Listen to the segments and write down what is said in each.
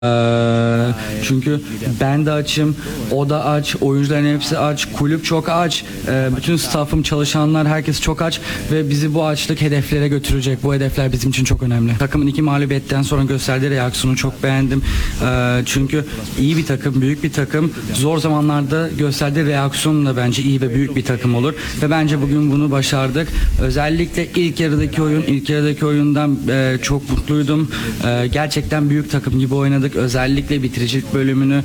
Çünkü ben de açım, o da aç, oyuncuların hepsi aç, kulüp çok aç, bütün staffım, çalışanlar, herkes çok aç ve bizi bu açlık hedeflere götürecek. Bu hedefler bizim için çok önemli. Takımın 2 mağlubiyetten sonra gösterdiği reaksiyonu çok beğendim. Çünkü iyi bir takım, büyük bir takım. Zor zamanlarda gösterdiği reaksiyon da bence iyi ve büyük bir takım olur. Ve bence bugün bunu başardık. Özellikle ilk yarıdaki oyundan çok mutluydum. Gerçekten büyük takım gibi oynadık. Özellikle bitiricilik bölümünü,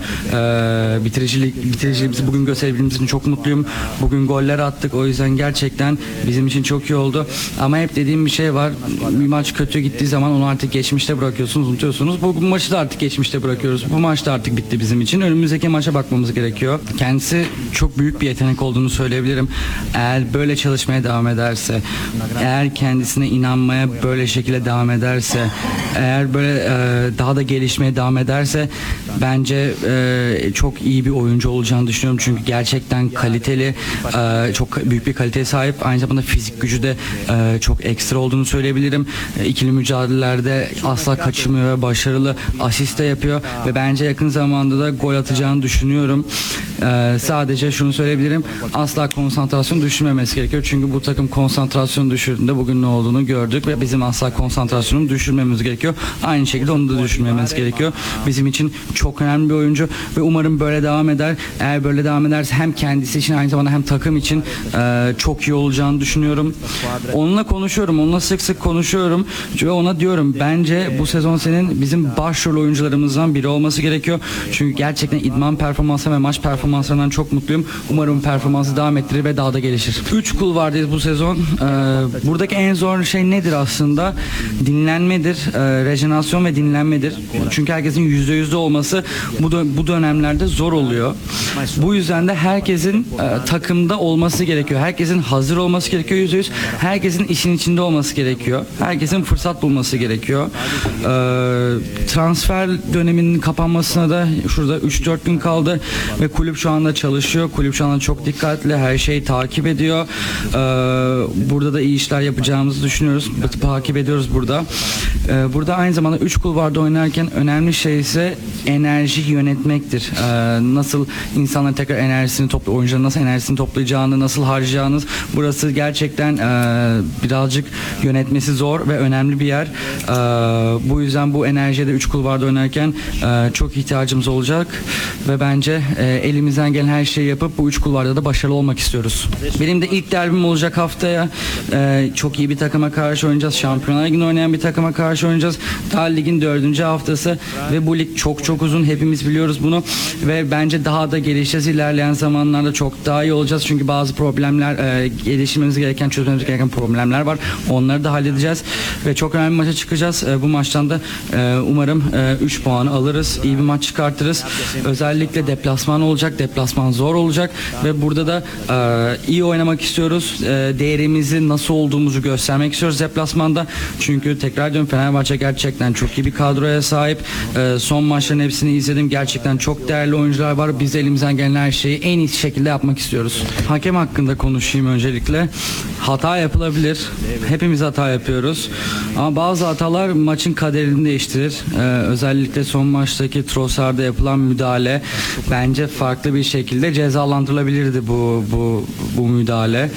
bitiriciliğimizi bugün gösterebildiğimiz için çok mutluyum. Bugün goller attık. O yüzden gerçekten bizim için çok iyi oldu. Ama hep dediğim bir şey var. Bir maç kötü gittiği zaman onu artık geçmişte bırakıyorsunuz, unutuyorsunuz. Bu maçı da artık geçmişte bırakıyoruz. Bu maç da artık bitti bizim için. Önümüzdeki maça bakmamız gerekiyor. Kendisi çok büyük bir yetenek olduğunu söyleyebilirim. Eğer böyle çalışmaya devam ederse, eğer kendisine inanmaya böyle şekilde devam ederse, eğer böyle daha da gelişmeye devam ederse bence çok iyi bir oyuncu olacağını düşünüyorum. Çünkü gerçekten kaliteli, çok büyük bir kaliteye sahip. Aynı zamanda fizik gücü de çok ekstra olduğunu söyleyebilirim. İkili mücadelelerde asla kaçırmıyor ve başarılı asist de yapıyor ve bence yakın zamanda da gol atacağını düşünüyorum. Sadece şunu söyleyebilirim. Asla konsantrasyon düşürmemesi gerekiyor. Çünkü bu takım konsantrasyon düşürdüğünde bugün ne olduğunu gördük ve bizim asla konsantrasyonu düşürmemiz gerekiyor. Aynı şekilde onu da düşürmememiz gerekiyor. Bizim için çok önemli bir oyuncu ve umarım böyle devam eder. Eğer böyle devam ederse hem kendisi için aynı zamanda hem takım için çok iyi olacağını düşünüyorum. Onunla konuşuyorum. Onunla sık sık konuşuyorum ve ona diyorum bence bu sezon senin bizim başrol oyuncularımızdan biri olması gerekiyor. Çünkü gerçekten idman performansı ve maç performanslarından çok mutluyum. Umarım performansı devam ettirir ve daha da gelişir. 3 kulvardayız bu sezon. Buradaki en zor şey nedir aslında? Dinlenmedir. Rejenerasyon ve dinlenmedir. Çünkü herkesin %100'de olması bu dönemlerde zor oluyor. Bu yüzden de herkesin takımda olması gerekiyor. Herkesin hazır olması gerekiyor %100. Herkesin işin içinde olması gerekiyor. Herkesin fırsat bulması gerekiyor. Transfer döneminin kapanmasına da şurada 3-4 gün kaldı ve kulüp şu anda çalışıyor. Kulüp şu anda çok dikkatli. Her şeyi takip ediyor. Burada da iyi işler yapacağımızı düşünüyoruz. Takip ediyoruz burada. Burada aynı zamanda 3 kulvarda oynarken önemli şey ise enerji yönetmektir. Nasıl insanların tekrar enerjisini oyuncuların nasıl enerjisini toplayacağını, nasıl harcayacağınız. Burası gerçekten birazcık yönetmesi zor ve önemli bir yer. Bu yüzden bu enerjiye de 3 kulvarda oynarken çok ihtiyacımız olacak ve bence elimizden gelen her şeyi yapıp bu 3 kulvarda da başarılı olmak istiyoruz. Benim de ilk derbim olacak haftaya. Çok iyi bir takıma karşı oynayacağız. Şampiyonlar Ligi'nde oynayan bir takıma karşı oynayacağız. Daha ligin 4. haftası ve bu lig çok uzun. Hepimiz biliyoruz bunu ve bence daha da gelişeceğiz. İlerleyen zamanlarda çok daha iyi olacağız. Çünkü bazı problemler, gelişmemiz gereken, çözmemiz gereken problemler var. Onları da halledeceğiz ve çok önemli bir maça çıkacağız. Bu maçtan da umarım 3 puanı alırız. İyi bir maç çıkartırız. Özellikle deplasman olacak. Deplasman zor olacak ve burada da iyi oynamak istiyoruz. Değerimizi nasıl olduğumuzu göstermek istiyoruz deplasmanda. Çünkü tekrar diyorum Fenerbahçe gerçekten çok iyi bir kadroya sahip. Son maçların hepsini izledim. Gerçekten çok değerli oyuncular var. Biz elimizden gelen her şeyi en iyi şekilde yapmak istiyoruz. Hakem hakkında konuşayım öncelikle. Hata yapılabilir. Hepimiz hata yapıyoruz. Ama bazı hatalar maçın kaderini değiştirir. Özellikle son maçtaki Trossard'a yapılan müdahale bence farklı bir şekilde cezalandırılabilirdi bu müdahale.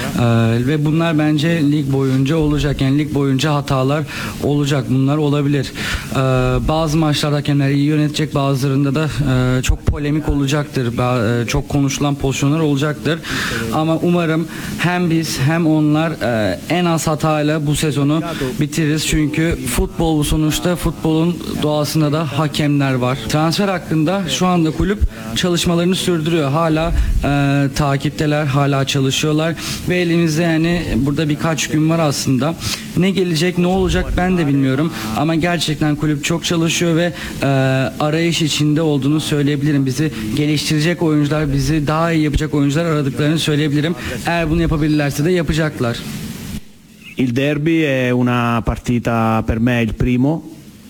Ve bunlar bence lig boyunca olacak. Yani lig boyunca hatalar olacak. Bunlar olabilir. Bazı maçlarda hakemler iyi yönetecek. Bazılarında da çok polemik olacaktır. Çok konuşulan pozisyonlar olacaktır. Ama umarım hem biz hem onlar en az hatayla bu sezonu bitiririz. Çünkü futbol bu sonuçta. Futbolun doğasında da hakemler var. Transfer hakkında şu anda kulüp çalışmalarını sürdürüyor. Hala takipteler. Hala çalışıyorlar. Ve elimizde yani burada birkaç gün var aslında. Ne gelecek, ne olacak ben de bilmiyorum. Ama gerçekten kulüp çok çalışıyor ve arayış içinde olduğunu söyleyebilirim. Bizi geliştirecek oyuncular, bizi daha iyi yapacak oyuncular aradıklarını söyleyebilirim. Eğer bunu yapabilirlerse de yapacaklar. Il derby è una partita per me il primo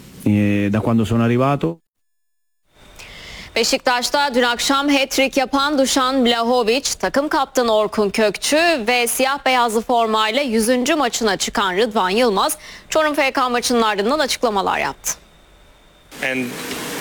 da quando sono arrivato. Beşiktaş'ta dün akşam hat-trick yapan Dušan Vlahović, takım kaptanı Orkun Kökçü ve siyah beyazlı formayla 100. maçına çıkan Rıdvan Yılmaz, Çorum FK maçının ardından açıklamalar yaptı. And